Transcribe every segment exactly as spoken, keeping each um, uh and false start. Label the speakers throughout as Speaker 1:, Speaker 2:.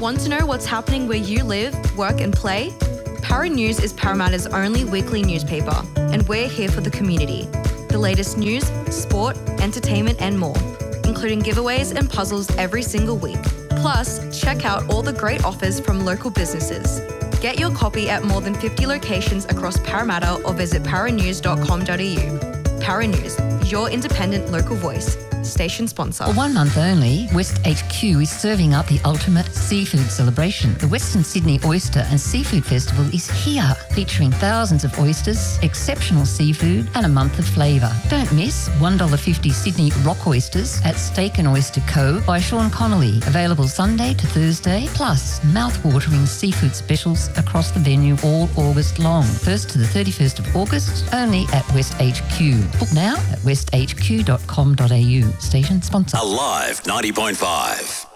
Speaker 1: Want to know what's happening where you live, work and play? Para News is Parramatta's only weekly newspaper, and we're here for the community. The latest news, sport, entertainment and more, including giveaways and puzzles every single week. Plus, check out all the great offers from local businesses. Get your copy at more than fifty locations across Parramatta or visit paranews dot com dot a u. Para News, your independent local voice. Station sponsor.
Speaker 2: For one month only, West H Q is serving up the ultimate seafood celebration. The Western Sydney Oyster and Seafood Festival is here, featuring thousands of oysters, exceptional seafood and a month of flavour. Don't miss one dollar fifty Sydney rock oysters at Steak and Oyster Co by Sean Connolly. Available Sunday to Thursday, plus mouth-watering seafood specials across the venue all August long. first to the thirty-first of August, only at West H Q. Book now at west h q dot com dot a u. Station sponsor.
Speaker 3: Alive ninety point five.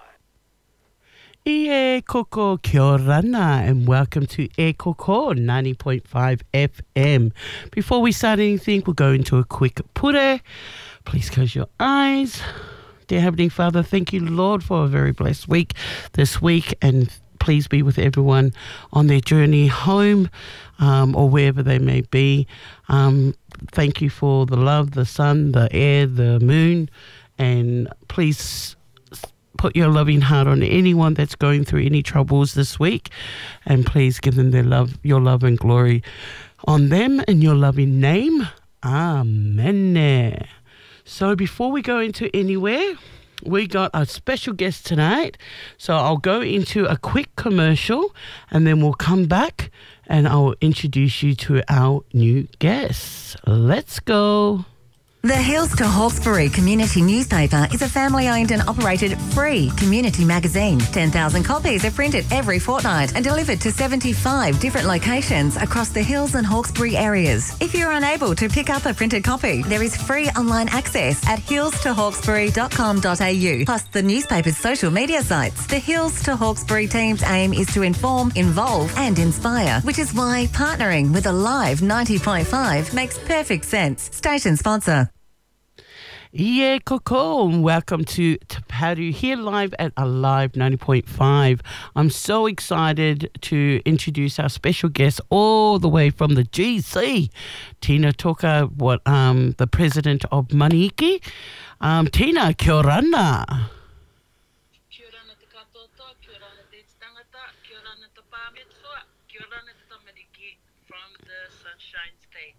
Speaker 4: E koko kia rana and welcome to E Koko ninety point five F M. Before we start anything, we'll go into a quick pure. Please close your eyes. Dear Heavenly Father, thank you, Lord, for a very blessed week this week, and please be with everyone on their journey home um, or wherever they may be. Um, thank you for the love, the sun, the air, the moon, and please put your loving heart on anyone that's going through any troubles this week, and please give them their love, your love and glory on them in your loving name. Amen. So before we go into anywhere, we got a special guest tonight. So I'll go into a quick commercial and then we'll come back and I'll introduce you to our new guests. Let's go.
Speaker 5: The Hills to Hawkesbury Community Newspaper is a family-owned and operated free community magazine. ten thousand copies are printed every fortnight and delivered to seventy-five different locations across the Hills and Hawkesbury areas. If you're unable to pick up a printed copy, there is free online access at hills to hawkesbury dot com dot a u, plus the newspaper's social media sites. The Hills to Hawkesbury team's aim is to inform, involve and inspire, which is why partnering with Alive ninety point five makes perfect sense. Station sponsor.
Speaker 4: Yeah, Coco, and welcome to Te Paru here live at Alive ninety point five. I'm so excited to introduce our special guest all the way from the G C, Tina Toka, what um the president of Manihiki. Um, Tina, kia rana.
Speaker 6: Kia rana te katoa, kia rana te tangata, kia rana te pāmetsua, kia rana te tamariki from the Sunshine State.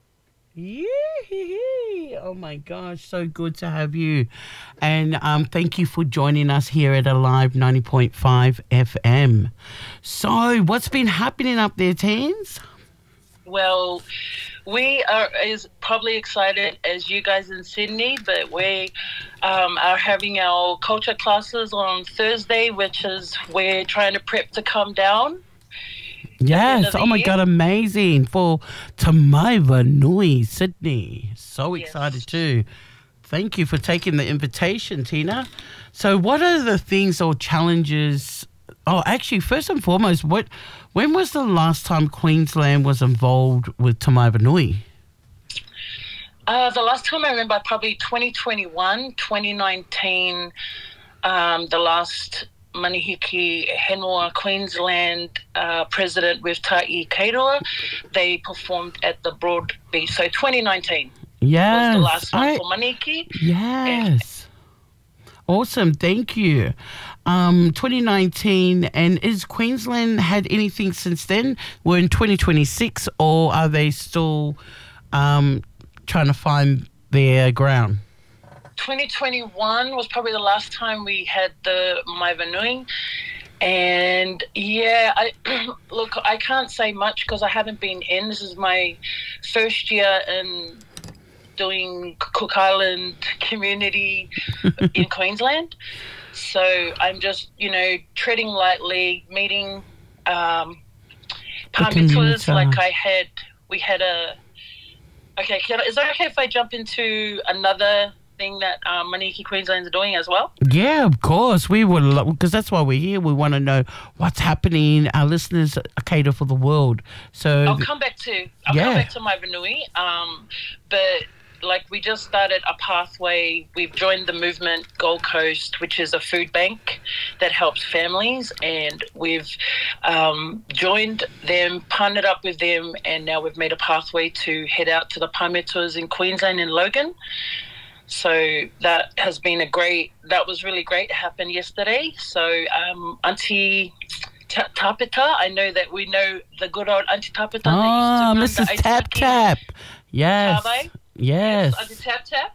Speaker 4: Yeah, oh my gosh, so good to have you. And um, thank you for joining us here at Alive ninety point five F M. So, what's been happening up there, teens?
Speaker 6: Well, we are as probably excited as you guys in Sydney, but we um, are having our culture classes on Thursday, which is we're trying to prep to come down.
Speaker 4: Yes, oh my
Speaker 6: year.
Speaker 4: God, amazing. For Tamaiva Nui, Sydney. So
Speaker 6: Yes.
Speaker 4: excited too. Thank you for taking the invitation, Tina. So what are the things or challenges? Oh, actually, first and foremost, what? when was the last time Queensland was involved with Tamaiva Nui?
Speaker 6: Uh, the last time I remember, probably twenty twenty-one, twenty nineteen, um, the last Manihiki Henua Queensland uh, president with Ta'i Kairoa, they performed at the Broad Beach. So twenty nineteen
Speaker 4: Yes.
Speaker 6: was the last one
Speaker 4: I-
Speaker 6: for Manihiki.
Speaker 4: Yes. Awesome, thank you. Um, twenty nineteen, and is Queensland had anything since then? We're in twenty twenty-six, or are they still um, trying to find their ground?
Speaker 6: twenty twenty-one was probably the last time we had the Maivanui. And yeah, I look, I can't say much because I haven't been in. This is my first year in doing Cook Island community in Queensland. So I'm just, you know, treading lightly, meeting um, parmittas like I had, we had a, okay, can, is it okay if I jump into another thing that um, Manihiki Queensland are doing as well?
Speaker 4: Yeah, of course. We would, because that's why we're here. We want to know what's happening. Our listeners cater for the world. So
Speaker 6: I'll come back to, I'll
Speaker 4: yeah.
Speaker 6: come back to my Vanui. Um, but like we just started a pathway. We've joined the movement Gold Coast, which is a food bank that helps families, and we've um, joined them, partnered up with them, and now we've made a pathway to head out to the Palme Tours in Queensland and Logan. So that has been a great, that was really great. It happened yesterday. So um, Auntie Ta- Tapita, I know that we know the good old Auntie Tapita.
Speaker 4: Oh, Missus Tap Tap. Yes.
Speaker 6: Tabe.
Speaker 4: Yes.
Speaker 6: Auntie Tap Tap.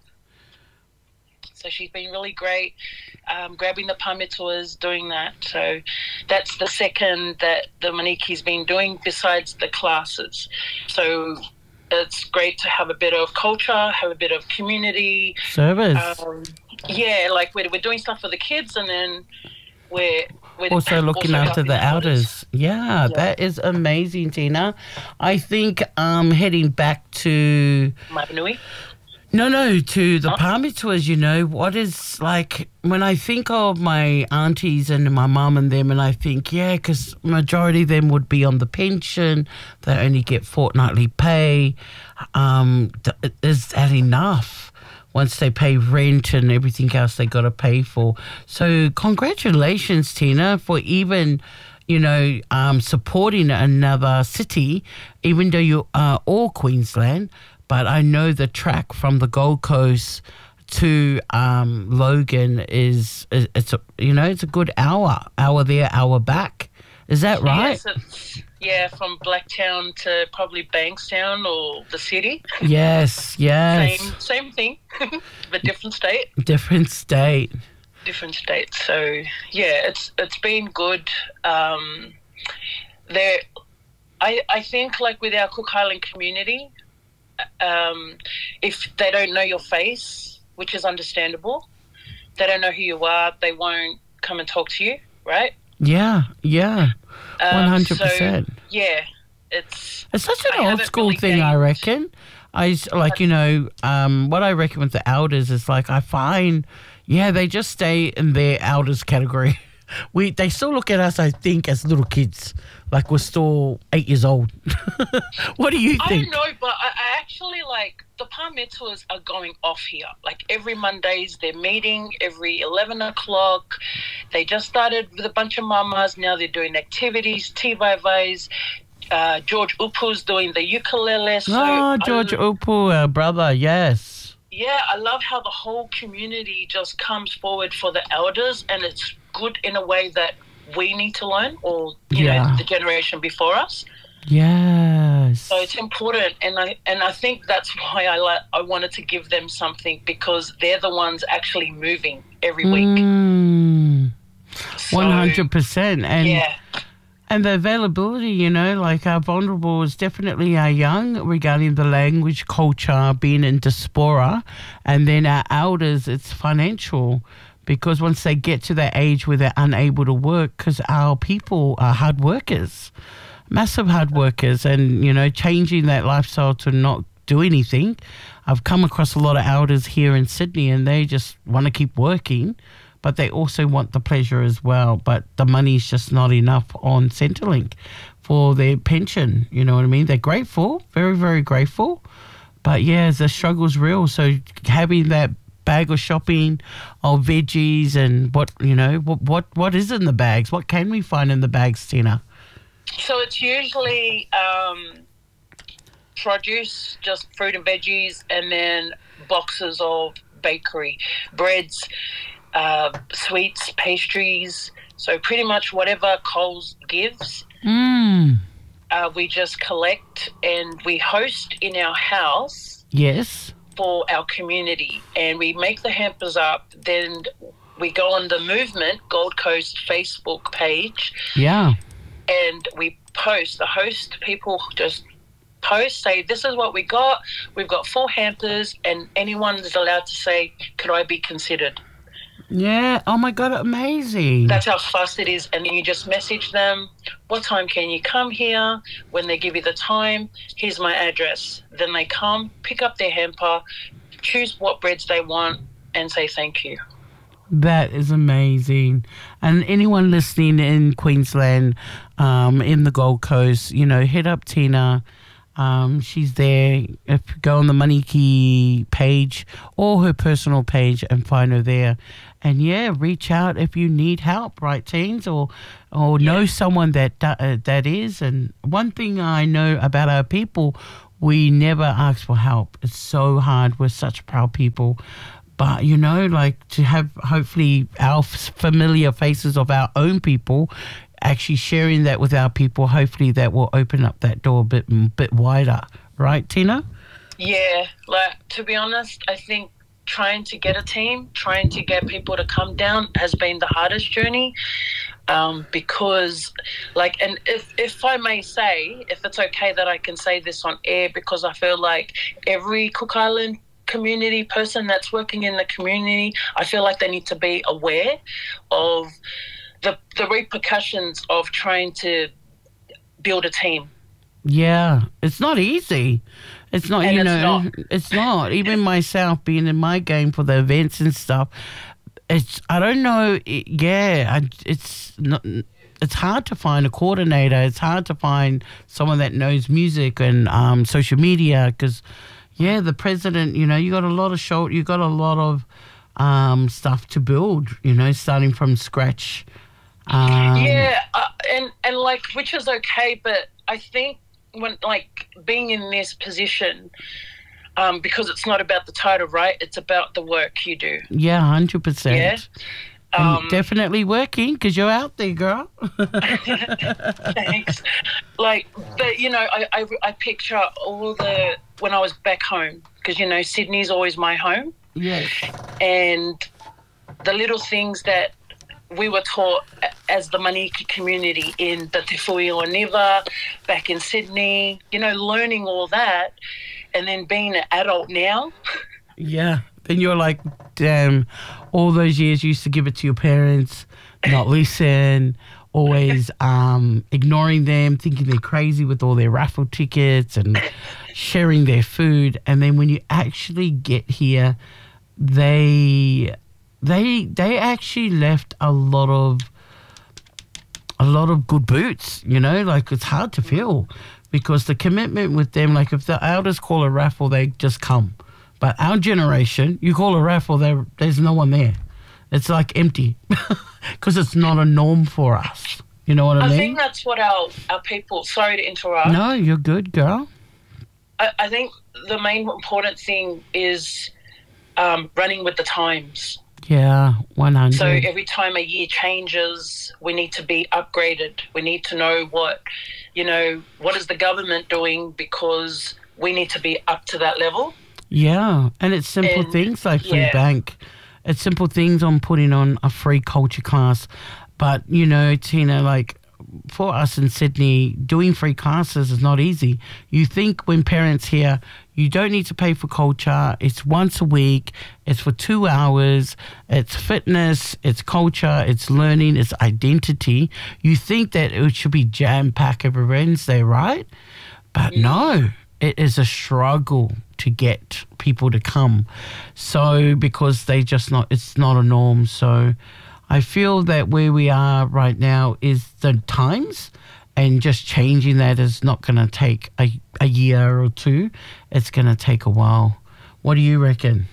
Speaker 6: So she's been really great, um, grabbing the Palme Tours, doing that. So that's the second that the Maniki's been doing besides the classes. So it's great to have a bit of culture, have a bit of community.
Speaker 4: Service.
Speaker 6: Um, yeah, like we're, we're doing stuff for the kids, and then we're, we're
Speaker 4: also looking
Speaker 6: also
Speaker 4: after the elders. Yeah,
Speaker 6: yeah,
Speaker 4: that is amazing, Tina. I think um, heading back to...
Speaker 6: Maivanui.
Speaker 4: No, no, to the
Speaker 6: Huh?
Speaker 4: Palme Tours, you know, what is like, when I think of my aunties and my mum and them, and I think, yeah, because majority of them would be on the pension, they only get fortnightly pay. Um, th- is that enough? Once they pay rent and everything else they got to pay for. So congratulations, Tina, for even, you know, um, supporting another city, even though you are all Queensland. But I know the track from the Gold Coast to um, Logan is, is it's a, you know, it's a good hour, hour there, hour back. Is that right?
Speaker 6: Yes, it's, yeah, from Blacktown to probably Bankstown or the city.
Speaker 4: Yes, yes.
Speaker 6: Same, same thing, but different state.
Speaker 4: Different state.
Speaker 6: Different states. So yeah, it's it's been good. Um, there, I I think like with our Cook Island community. Um, if they don't know your face, which is understandable, they don't know who you are, they won't come and talk to you, right?
Speaker 4: Yeah, yeah,
Speaker 6: Um,
Speaker 4: one hundred percent.
Speaker 6: So, yeah, it's...
Speaker 4: It's such an
Speaker 6: I
Speaker 4: old
Speaker 6: haven't
Speaker 4: school
Speaker 6: really
Speaker 4: thing, I
Speaker 6: gained-
Speaker 4: reckon. I s- like, you know, um, what I reckon with the elders is like, I find, yeah, they just stay in their elders category. We They still look at us, I think, as little kids, like we're still eight years old. What do you
Speaker 6: I
Speaker 4: think?
Speaker 6: don't know, but I, I actually like the Palme Tours are going off here. Like every Mondays, they're meeting every eleven o'clock. They just started with a bunch of mamas. Now they're doing activities, T-Vai-Vais. Uh, George Upu's doing the ukulele. So
Speaker 4: Oh, George
Speaker 6: I,
Speaker 4: Upu, our brother, yes.
Speaker 6: Yeah, I love how the whole community just comes forward for the elders, and it's good in a way that we need to learn, or you
Speaker 4: Yeah.
Speaker 6: know, the generation before us.
Speaker 4: Yes.
Speaker 6: So it's important, and I and I think that's why I like I wanted to give them something, because they're the ones actually moving every week.
Speaker 4: Mm,
Speaker 6: So,
Speaker 4: one hundred percent. And
Speaker 6: Yeah,
Speaker 4: And the availability, you know, like our vulnerables definitely are young regarding the language, culture, being in diaspora. And then our elders, it's financial, because once they get to that age where they're unable to work, because our people are hard workers, massive hard workers, and, you know, changing that lifestyle to not do anything. I've come across a lot of elders here in Sydney, and they just want to keep working, but they also want the pleasure as well. But the money's just not enough on Centrelink for their pension. You know what I mean? They're grateful, very, very grateful. But yeah, the struggle's real. So having that bag of shopping of veggies and what, you know, what what, what is in the bags? What can we find in the bags, Tina?
Speaker 6: so it's usually um, produce, just fruit and veggies, and then boxes of bakery, breads, uh, sweets, pastries. So pretty much whatever Coles gives,
Speaker 4: Mm.
Speaker 6: uh, we just collect, and we host in our house
Speaker 4: Yes.
Speaker 6: for our community, and we make the hampers up. Then we go on the Movement Gold Coast Facebook page,
Speaker 4: Yeah.
Speaker 6: and we post. The host people just post, say, this is what we got. We've got four hampers, and anyone is allowed to say, could I be considered?
Speaker 4: Yeah. Oh my God, amazing.
Speaker 6: That's how fast it is. And then you just message them, what time can you come here? When they give you the time, here's my address. Then they come, pick up their hamper, choose what breads they want, and say thank you.
Speaker 4: That is amazing. And anyone listening in Queensland, um, in the Gold Coast, you know, hit up Tina. Um, she's there. If you go on the Money Key page or her personal page and find her there. And yeah, reach out if you need help, right, teens, or or yeah. know someone that uh, that is. And one thing I know about our people, we never ask for help. It's so hard. We're such proud people. But, you know, like to have hopefully our f- familiar faces of our own people actually sharing that with our people, hopefully that will open up that door a bit, bit wider. Right, Tina?
Speaker 6: Yeah, like to be honest, I think trying to get a team, trying to get people to come down has been the hardest journey. Um, because, like, and if, if I may say, if it's okay that I can say this on air, because I feel like every Cook Island community person that's working in the community, I feel like they need to be aware of the the repercussions of trying to build a team.
Speaker 4: Yeah, it's not easy. It's not,
Speaker 6: And
Speaker 4: you
Speaker 6: it's
Speaker 4: know,
Speaker 6: not.
Speaker 4: it's not. Even myself being in my game for the events and stuff, it's, I don't know, it, yeah, I, it's not, it's hard to find a coordinator. It's hard to find someone that knows music and um, social media because, yeah, the president, you know, you got a lot of show, you got a lot of um, stuff to build, you know, starting from scratch. Um,
Speaker 6: Yeah, uh, and, and like, which is okay, but I think when, like, being in this position, um, because it's not about the title, right? It's about the work you do.
Speaker 4: Yeah, one hundred percent.
Speaker 6: Yeah.
Speaker 4: And
Speaker 6: Um,
Speaker 4: definitely working because you're out there, girl.
Speaker 6: Thanks. Like, but, you know, I, I, I picture all the, when I was back home, because, you know, Sydney's always my home.
Speaker 4: Yes.
Speaker 6: And the little things that we were taught as the Maniki community in the Te Whui o Niva, back in Sydney, you know, learning all that and then being an adult now.
Speaker 4: Yeah. Then you're like, damn, all those years you used to give it to your parents, not listen, always um, ignoring them, thinking they're crazy with all their raffle tickets and sharing their food. And then when you actually get here, they they they actually left a lot of a lot of good boots, you know, like it's hard to feel because the commitment with them, like if the elders call a raffle, they just come. But our generation, you call a raffle, there, there's no one there. It's like empty because it's not a norm for us. You know what I,
Speaker 6: I
Speaker 4: mean?
Speaker 6: I think that's what our, our people, sorry to interrupt.
Speaker 4: No, you're good, girl.
Speaker 6: I, I think the main important thing is um, running with the times.
Speaker 4: Yeah, one hundred.
Speaker 6: So every time a year changes, we need to be upgraded. We need to know what, you know, what is the government doing because we need to be up to that level.
Speaker 4: Yeah, and it's simple
Speaker 6: And,
Speaker 4: things like Food
Speaker 6: yeah.
Speaker 4: Bank. It's simple things on putting on a free culture class. But, you know, Tina, like for us in Sydney, doing free classes is not easy. You think when parents hear, you don't need to pay for culture, it's once a week, it's for two hours, it's fitness, it's culture, it's learning, it's identity. You think that it should be jam-packed every Wednesday, right? But no, it is a struggle to get people to come. So because they just not, it's not a norm. So I feel that where we are right now is the times, and just changing that is not going to take a, a year or two. It's going to take a while. What do you reckon?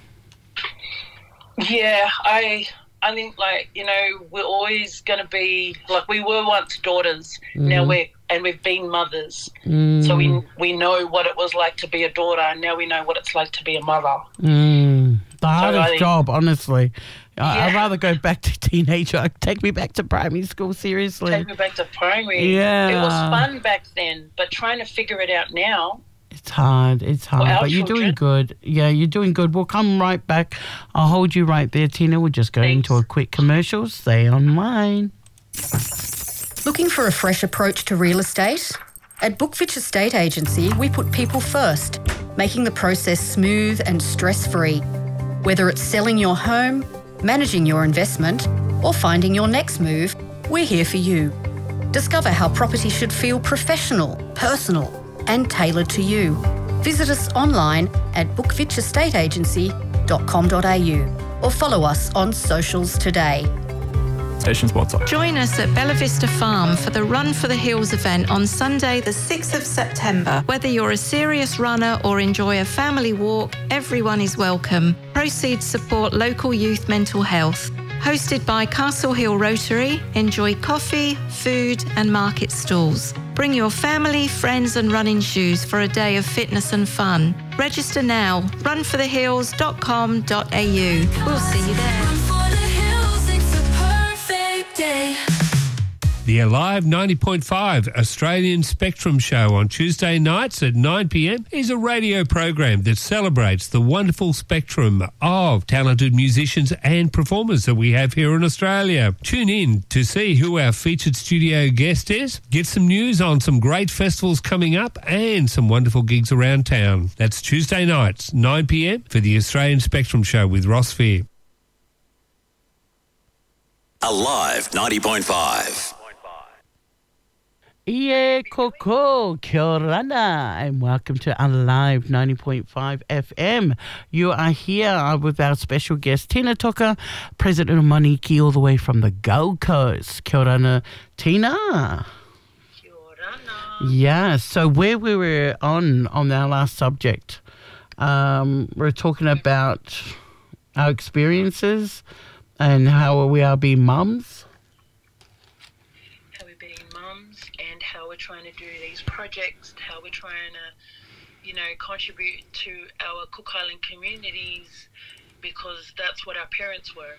Speaker 6: Yeah, I I think, like, you know, we're always going to be, like, we were once daughters. Mm-hmm. Now we're, and we've been mothers. Mm. So we we know what it was like to be a daughter, and now we know what it's like to be a mother.
Speaker 4: Mm. The hardest so think, job, honestly. I,
Speaker 6: yeah.
Speaker 4: I'd rather go back to teenager. Take me back to primary school, seriously.
Speaker 6: Take me back to primary.
Speaker 4: Yeah.
Speaker 6: It was fun back then, but trying to figure it out now.
Speaker 4: It's hard. It's hard. But
Speaker 6: children.
Speaker 4: You're doing good. Yeah, you're doing good. We'll come right back. I'll hold you right there, Tina. We'll just go
Speaker 6: Thanks.
Speaker 4: into a quick commercial. Stay online.
Speaker 7: Looking for a fresh approach to real estate? At Bookfitch Estate Agency, we put people first, making the process smooth and stress-free. Whether it's selling your home, managing your investment, or finding your next move, we're here for you. Discover how property should feel professional, personal, and tailored to you. Visit us online at bookfitch estate agency dot com dot a u or follow us on socials today.
Speaker 8: Station sponsor.
Speaker 9: Join us at Bella Vista Farm for the Run for the Hills event on Sunday, the sixth of September. Whether you're a serious runner or enjoy a family walk, everyone is welcome. Proceeds support local youth mental health. Hosted by Castle Hill Rotary, enjoy coffee, food and market stalls. Bring your family, friends and running shoes for a day of fitness and fun. Register now, run for the hills dot com dot a u. We'll see you there. Run for the hills, it's a perfect day.
Speaker 10: The Alive ninety point five Australian Spectrum Show on Tuesday nights at nine p m is a radio program that celebrates the wonderful spectrum of talented musicians and performers that we have here in Australia. Tune in to see who our featured studio guest is, get some news on some great festivals coming up and some wonderful gigs around town. That's Tuesday nights, nine p m for the Australian Spectrum Show with Ross Fear.
Speaker 3: Alive ninety point five.
Speaker 4: Yeah, Coco, kia ora, and welcome to Alive ninety point five F M. You are here with our special guest, Tina Toka, President of Maniki, all the way from the Gold Coast. Kia ora, Tina.
Speaker 6: Kia ora.
Speaker 4: Yeah, so where we were on, on our last subject, um, we're talking about our experiences and how we are being mums.
Speaker 6: How we're trying to do these projects, how we're trying to, you know, contribute to our Cook Island communities, because that's what our parents were.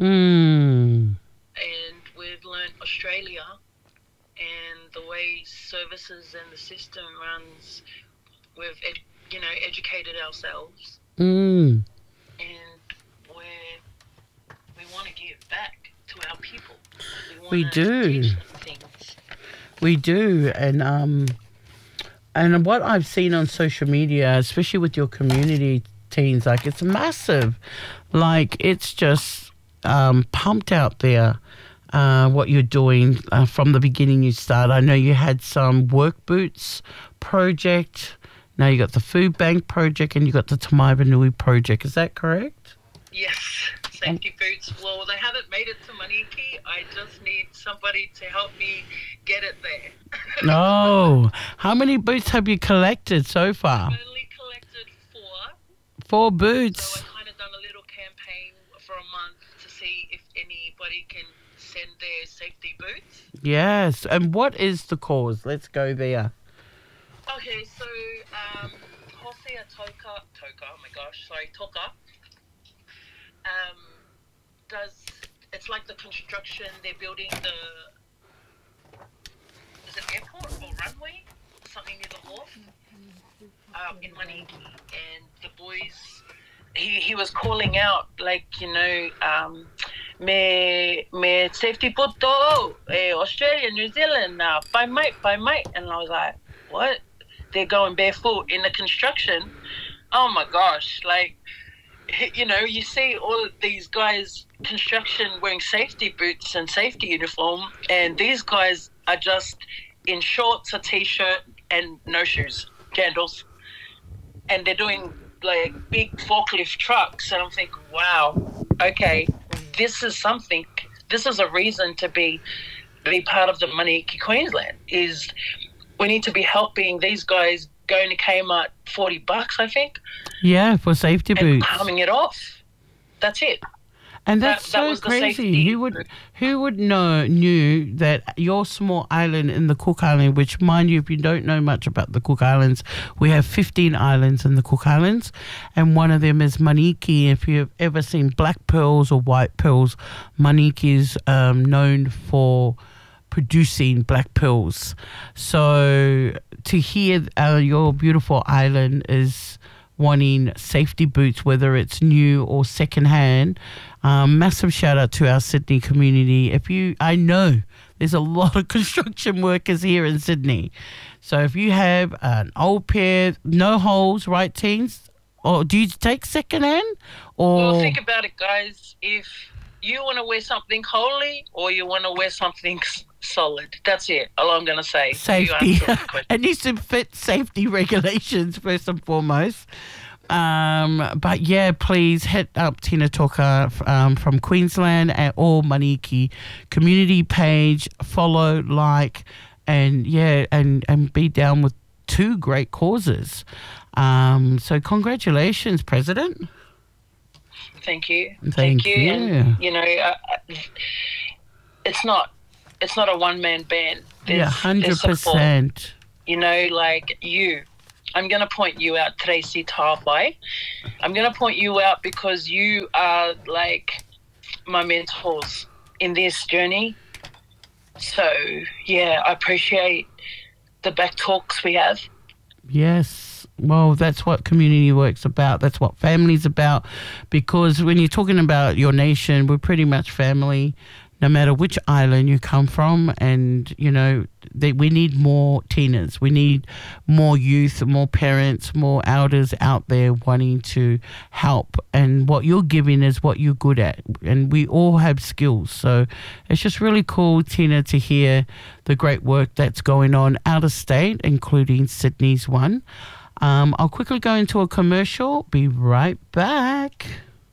Speaker 4: Mm.
Speaker 6: And we've learned Australia and the way services and the system runs. We've, ed- you know, educated ourselves.
Speaker 4: Mm.
Speaker 6: And we're, we want to give back to our people.
Speaker 4: We
Speaker 6: We,
Speaker 4: do.
Speaker 6: Teach them things.
Speaker 4: We do, and um, and what I've seen on social media, especially with your community teens, like it's massive, like it's just um, pumped out there. Uh, what you're doing uh, from the beginning you start. I know you had some work boots project. Now you got the food bank project, and you got the Tamaiwanui project. Is that correct?
Speaker 6: Yes. Safety boots. Well, they haven't made it to Maniki. I just need somebody to help me get it there.
Speaker 4: Oh, how many boots have you collected so far?
Speaker 6: I've only collected four.
Speaker 4: Four boots.
Speaker 6: So I've kind of done a little campaign for a month to see if anybody can send their safety boots.
Speaker 4: Yes. And what is the cause? Let's go there.
Speaker 6: Okay, so um, Hosea Toka, Toka, oh my gosh, sorry, Toka. Um, does it's like the construction, they're building the is it airport or runway, something near the wharf um, in Maniki, and the boys he, he was calling out like, you know, um, me me safety puto eh, Australia, New Zealand uh, by mate by mate, and I was like, what? They're going barefoot in the construction. Oh my gosh, like, you know, you see all of these guys construction wearing safety boots and safety uniform, and these guys are just in shorts, a t-shirt and no shoes, sandals, and they're doing like big forklift trucks, and I'm thinking, wow, okay, this is something, this is a reason to be be part of the Maniki Queensland, is we need to be helping these guys going to Kmart forty bucks, I think.
Speaker 4: Yeah, for safety
Speaker 6: and
Speaker 4: boots.
Speaker 6: Coming it off. That's it.
Speaker 4: And that's
Speaker 6: that, that
Speaker 4: so
Speaker 6: was the
Speaker 4: crazy.
Speaker 6: safety.
Speaker 4: Who would who would know knew that your small island in the Cook Island, which, mind you, if you don't know much about the Cook Islands, we have fifteen islands in the Cook Islands, and one of them is Maniki. If you've ever seen black pearls or white pearls, Maniki is um, known for producing black pearls. So to hear uh, your beautiful island is wanting safety boots, whether it's new or secondhand, um, massive shout out to our Sydney community. If you, I know there's a lot of construction workers here in Sydney. So if you have an old pair, no holes, right, teens? Or do you take secondhand? Or
Speaker 6: well, think about it, guys. If you want to wear something holy or you want to wear something solid, that's it. All I'm going to say.
Speaker 4: Safety. It needs to fit safety regulations first and foremost. Um, but yeah, please hit up Tina Toka um, from Queensland at All Maniki community page. Follow, like, and yeah, and, and be down with two great causes. Um, so congratulations, President.
Speaker 6: Thank you.
Speaker 4: Thank,
Speaker 6: Thank you.
Speaker 4: you.
Speaker 6: And, you know, uh, it's not it's not a one-man band. There's,
Speaker 4: yeah, one hundred
Speaker 6: there's
Speaker 4: percent.
Speaker 6: support. You know, like you. I'm going to point you out, Tracy Tawai. I'm going to point you out because you are, like, my mentors in this journey. So, yeah, I appreciate the back talks we have.
Speaker 4: Yes. Well, that's what community work's about. That's what family's about. Because when you're talking about your nation, we're pretty much family, no matter which island you come from. And, you know, they, we need more Tinas. We need more youth, more parents, more elders out there wanting to help. And what you're giving is what you're good at. And we all have skills. So it's just really cool, Tina, to hear the great work that's going on out of state, including Sydney's one. Um, I'll quickly go into a commercial. Be right back.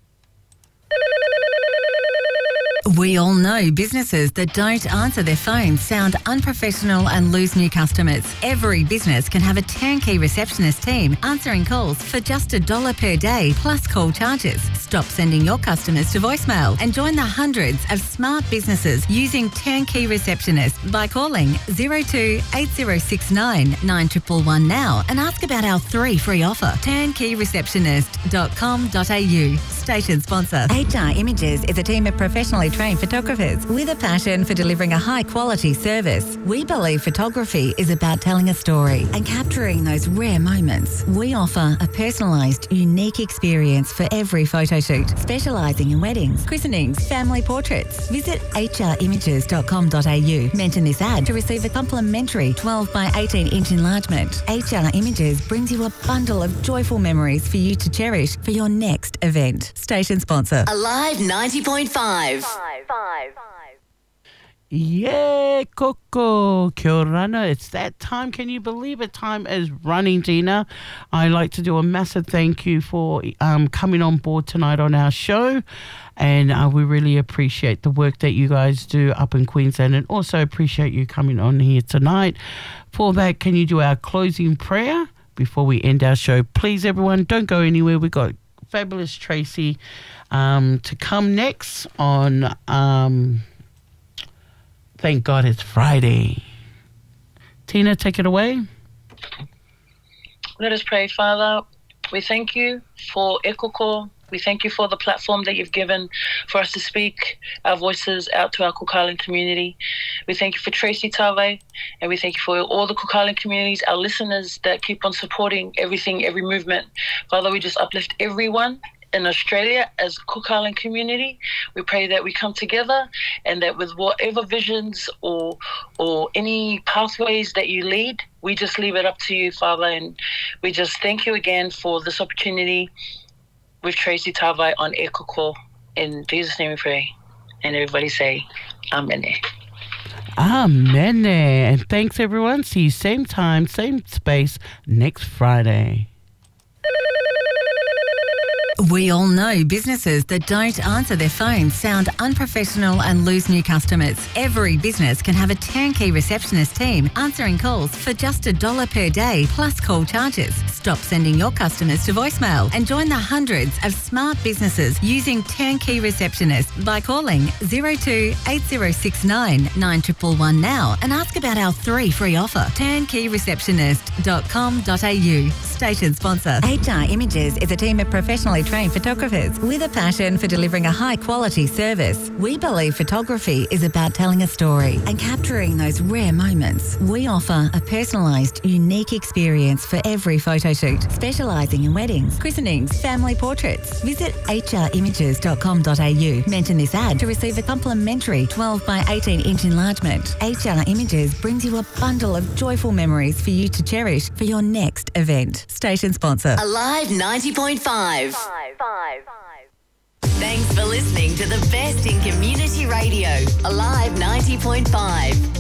Speaker 5: We all know businesses that don't answer their phones sound unprofessional and lose new customers. Every business can have a turnkey receptionist team answering calls for just a dollar per day plus call charges. Stop sending your customers to voicemail and join the hundreds of smart businesses using turnkey receptionists by calling zero two eight zero six nine nine one one one now and ask about our three free offer. turnkey receptionist dot com dot a u. Station sponsor. H R Images is a team of professionally trained photographers with a passion for delivering a high-quality service. We believe photography is about telling a story and capturing those rare moments. We offer a personalised, unique experience for every photo shoot, specialising in weddings, christenings, family portraits. Visit h r images dot com dot a u. Mention this ad to receive a complimentary twelve by eighteen inch enlargement. H R Images brings you a bundle of joyful memories for you to cherish for your next event. Station sponsor.
Speaker 8: Alive ninety point five.
Speaker 4: Yeah, Coco, kia orana. It's that time. Can you believe it? Time is running, Tina. I'd like to do a massive thank you for um, coming on board tonight on our show. And uh, we really appreciate the work that you guys do up in Queensland, and also appreciate you coming on here tonight. For that, can you do our closing prayer before we end our show? Please, everyone, don't go anywhere. We've got fabulous Tracy um, to come next on um, Thank God It's Friday. Tina, take it away.
Speaker 6: Let us pray. Father, we thank you for Ekoko. We thank you for the platform that you've given for us to speak our voices out to our Cook Island community. We thank you for Tracy Tawai, and we thank you for all the Cook Island communities, our listeners that keep on supporting everything, every movement. Father, we just uplift everyone in Australia as Cook Island community. We pray that we come together and that with whatever visions or or any pathways that you lead, we just leave it up to you, Father. And we just thank you again for this opportunity with Tracy Tawai on Ekoko. In Jesus' name we pray. And everybody say, Amen.
Speaker 4: Amen. And thanks, everyone. See you same time, same space next Friday.
Speaker 5: We all know businesses that don't answer their phones sound unprofessional and lose new customers. Every business can have a turnkey receptionist team answering calls for just a dollar per day plus call charges. Stop sending your customers to voicemail and join the hundreds of smart businesses using turnkey receptionists by calling zero two eight zero six nine nine one one one now and ask about our three free offer. turnkey receptionist dot com dot a u. Station sponsor. H R Images is a team of professionally trained photographers with a passion for delivering a high-quality service. We believe photography is about telling a story and capturing those rare moments. We offer a personalised, unique experience for every photo shoot, specialising in weddings, christenings, family portraits. Visit h r images dot com dot a u. Mention this ad to receive a complimentary twelve by eighteen inch enlargement. H R Images brings you a bundle of joyful memories for you to cherish for your next event. Station sponsor.
Speaker 8: Alive ninety point five. Thanks for listening to the best in community radio. Alive ninety point five.